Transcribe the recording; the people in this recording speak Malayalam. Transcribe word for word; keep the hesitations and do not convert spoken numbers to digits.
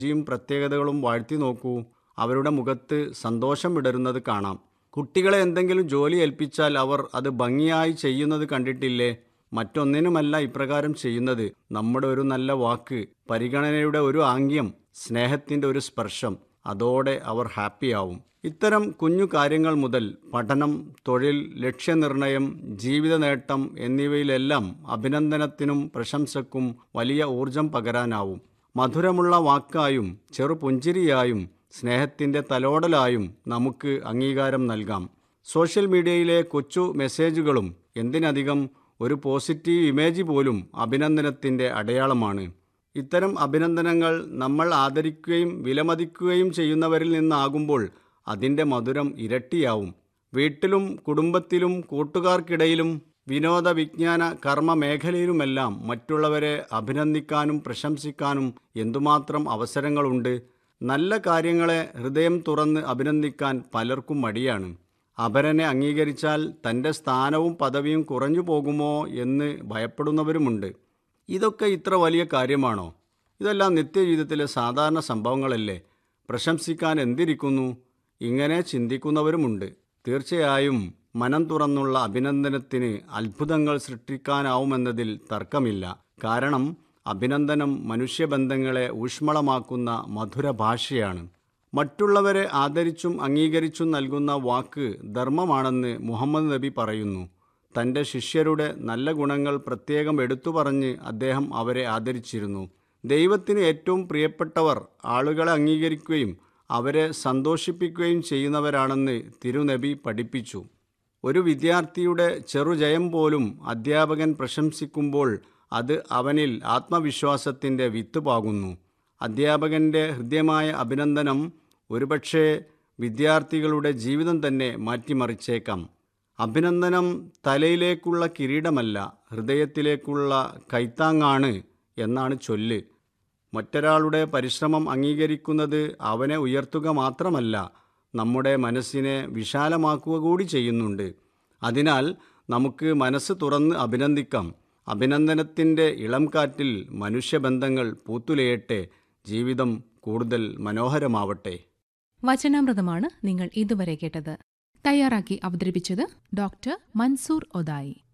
ജിയും പ്രത്യേകതകളും വാഴ്ത്തി നോക്കൂ. അവരുടെ മുഖത്ത് സന്തോഷം വിടരുന്നത് കാണാം. കുട്ടികളെ എന്തെങ്കിലും ജോലി ഏൽപ്പിച്ചാൽ അവർ അത് ഭംഗിയായി ചെയ്യുന്നത് കണ്ടിട്ടില്ലേ? മറ്റൊന്നിനുമല്ല ഇപ്രകാരം ചെയ്യുന്നത്. നമ്മുടെ ഒരു നല്ല വാക്ക്, പരിഗണനയുടെ ഒരു ആംഗ്യം, സ്നേഹത്തിൻ്റെ ഒരു സ്പർശം, അതോടെ അവർ ഹാപ്പിയാവും. ഇത്തരം കുഞ്ഞു കാര്യങ്ങൾ മുതൽ പഠനം, തൊഴിൽ, ലക്ഷ്യനിർണയം, ജീവിത നേട്ടം എന്നിവയിലെല്ലാം അഭിനന്ദനത്തിനും പ്രശംസക്കും വലിയ ഊർജം പകരാനാവും. മധുരമുള്ള വാക്കായും ചെറുപുഞ്ചിരിയായും സ്നേഹത്തിൻ്റെ തലോടലായും നമുക്ക് അംഗീകാരം നൽകാം. സോഷ്യൽ മീഡിയയിലെ കൊച്ചു മെസ്സേജുകളും, എന്തിനധികം ഒരു പോസിറ്റീവ് ഇമേജ് പോലും അഭിനന്ദനത്തിൻ്റെ അടയാളമാണ്. ഇത്തരം അഭിനന്ദനങ്ങൾ നമ്മൾ ആദരിക്കുകയും വിലമതിക്കുകയും ചെയ്യുന്നവരിൽ നിന്നാകുമ്പോൾ അതിൻ്റെ മധുരം ഇരട്ടിയാവും. വീട്ടിലും കുടുംബത്തിലും കൂട്ടുകാർക്കിടയിലും വിനോദ വിജ്ഞാന കർമ്മ മേഖലയിലുമെല്ലാം മറ്റുള്ളവരെ അഭിനന്ദിക്കാനും പ്രശംസിക്കാനും എന്തുമാത്രം അവസരങ്ങളുണ്ട്. നല്ല കാര്യങ്ങളെ ഹൃദയം തുറന്ന് അഭിനന്ദിക്കാൻ പലർക്കും മടിയാണ്. അപരനെ അംഗീകരിച്ചാൽ തൻ്റെ സ്ഥാനവും പദവിയും കുറഞ്ഞു പോകുമോ എന്ന് ഭയപ്പെടുന്നവരുമുണ്ട്. ഇതൊക്കെ ഇത്ര വലിയ കാര്യമാണോ? ഇതെല്ലാം നിത്യജീവിതത്തിലെ സാധാരണ സംഭവങ്ങളല്ലേ? പ്രശംസിക്കാൻ എന്തിരിക്കുന്നു? ഇങ്ങനെ ചിന്തിക്കുന്നവരുമുണ്ട്. തീർച്ചയായും മനം തുറന്നുള്ള അഭിനന്ദനത്തിന് അത്ഭുതങ്ങൾ സൃഷ്ടിക്കാനാവുമെന്നതിൽ തർക്കമില്ല. കാരണം അഭിനന്ദനം മനുഷ്യബന്ധങ്ങളെ ഊഷ്മളമാക്കുന്ന മധുര ഭാഷയാണ്. മറ്റുള്ളവരെ ആദരിച്ചും അംഗീകരിച്ചും നൽകുന്ന വാക്ക് ധർമ്മമാണെന്ന് മുഹമ്മദ് നബി പറയുന്നു. തൻ്റെ ശിഷ്യരുടെ നല്ല ഗുണങ്ങൾ പ്രത്യേകം എടുത്തു പറഞ്ഞ് അദ്ദേഹം അവരെ ആദരിച്ചിരുന്നു. ദൈവത്തിന് ഏറ്റവും പ്രിയപ്പെട്ടവർ ആളുകളെ അംഗീകരിക്കുകയും അവരെ സന്തോഷിപ്പിക്കുകയും ചെയ്യുന്നവരാണെന്ന് തിരുനബി പഠിപ്പിച്ചു. ഒരു വിദ്യാർത്ഥിയുടെ ചെറുജയം പോലും അധ്യാപകൻ പ്രശംസിക്കുമ്പോൾ അത് അവനിൽ ആത്മവിശ്വാസത്തിൻ്റെ വിത്ത് പാകുന്നു. അധ്യാപകൻ്റെ ഹൃദ്യമായ അഭിനന്ദനം ഒരുപക്ഷെ വിദ്യാർത്ഥികളുടെ ജീവിതം തന്നെ മാറ്റിമറിച്ചേക്കാം. അഭിനന്ദനം തലയിലേക്കുള്ള കിരീടമല്ല, ഹൃദയത്തിലേക്കുള്ള കൈത്താങ്ങാണ് എന്നാണ് ചൊല്ല്. മറ്റൊരാളുടെ പരിശ്രമം അംഗീകരിക്കുന്നത് അവനെ ഉയർത്തുക മാത്രമല്ല, നമ്മുടെ മനസ്സിനെ വിശാലമാക്കുക കൂടി ചെയ്യുന്നുണ്ട്. അതിനാൽ നമുക്ക് മനസ്സ് തുറന്ന് അഭിനന്ദിക്കാം. അഭിനന്ദനത്തിൻ്റെ ഇളം കാറ്റിൽ മനുഷ്യബന്ധങ്ങൾ പൂത്തുലയട്ടെ, ജീവിതം കൂടുതൽ മനോഹരമാവട്ടെ. വചനാമൃതമാണ് നിങ്ങൾ ഇതുവരെ കേട്ടത്. തയ്യാറാക്കി അവതരിപ്പിച്ചത് ഡോക്ടർ മൻസൂർ ഒതായി.